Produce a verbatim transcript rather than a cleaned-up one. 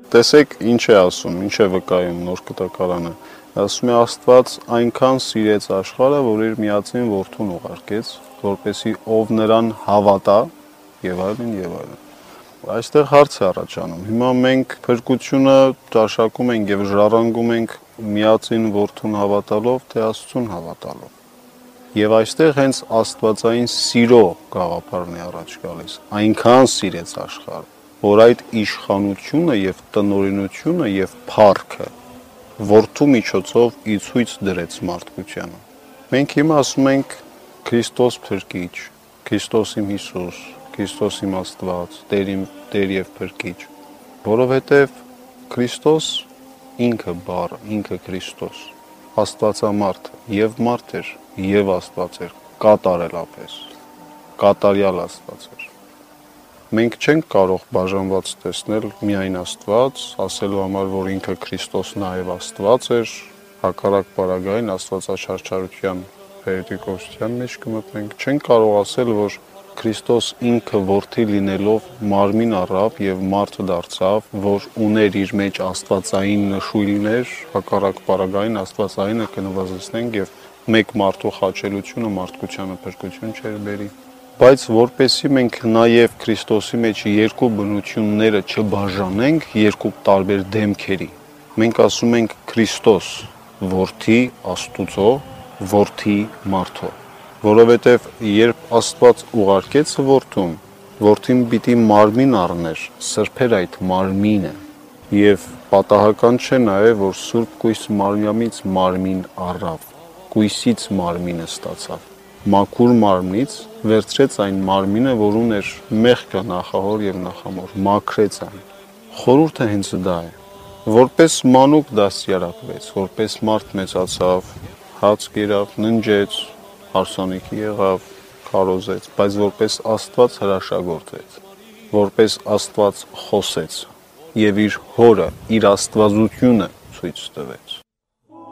Տեսեք ինչ է ասում, ինչ է վկայում նոր կտակարանը։ Ասում է Աստված այնքան սիրեց աշխարհը, որ իր միածին որդուն ուղարկեց, որպեսզի ով նրան հավատա, եւ այլն եւ այլն։ Այստեղ հարց է առաջանում։ Հիմա մենք փրկությունը ճաշակում ենք եւ ժառանգում ենք միածին որդուն հավատալով, թե Աստծուն հավատալով։ Եվ այստեղ հենց աստվածային սիրո գաղափարն է առաջ գալիս։ Այնքան սիրեց աշխարհը, որ այդ իշխանությունը եւ տնօրինությունը եւ փառքը որդու միջոցով ի ցույց դրեց մարդկությանը։ Մենք հիմա ասում ենք Քրիստոս փրկիչ, Քրիստոս իմ Հիսուս, Քրիստոս իմ Աստված, Տեր իմ Տեր եւ փրկիչ, որովհետեւ Քրիստոս ինքը բառը, ինքը Քրիստոս, Աստվածամարդ եւ մարդ էր եւ Աստված էր, կատարելապես, կատարյալ Աստված էր։ Մենք չենք կարող բաժանված տեսնել միայն Աստված, ասելու համար, որ ինքը Քրիստոս նաեւ Աստված էր, հակառակ բaragային Աստվածաչարչարության հերետիկոսության մեջ կմտնենք, չենք կարող ասել, որ Քրիստոս ինքը որդի լինելով մարմին առավ եւ մարդ դարձավ, որ ուներ իր մեջ աստվածային նշույլներ, հակառակ բaragային աստվածայինը կնվազեցնենք եւ մեկ մարդու խաչելությունը մարդկությանը փրկություն չէր բերի։ Բայց որպեսզի մենք նաեւ Քրիստոսի մեջ երկու բնությունները չբաժանենք երկու տարբեր դեմքերի, մենք ասում ենք Քրիստոս, որդի Աստուծո, որդի մարդու, որովհետեւ երբ Աստված ուղարկեց որդուն, որդին պիտի մարմին առներ, սրբեր այդ մարմինը, եւ պատահական չէ նաեւ, որ Սուրբ Կույս Մարիամից մարմին առավ, Կույսից մարմինը ստացավ, մաքուր մարմնից վերցրեց այն մարմինը, որ ուներ մեղքը նախահոր եւ նախամոր, մաքրեց այն։ Խորհուրդը հենց դա է, որպես մանուկ դաստիարակվեց, որպես մարդ մեծացավ, հաց կերավ, ննջեց, հարսանիքի եղավ, քարոզեց, բայց որպես Աստված հրաշագործեց, որպես Աստված խոսեց եւ իր հորը, իր աստվածությունը ցույց տվեց։